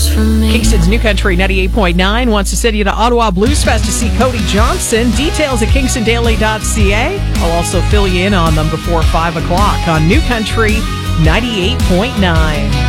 from me. Kingston's New Country 98.9 wants to send you to Ottawa Blues Fest to see Cody Johnson. Details at kingstondaily.ca. I'll also fill you in on them before 5 o'clock on New Country 98.9.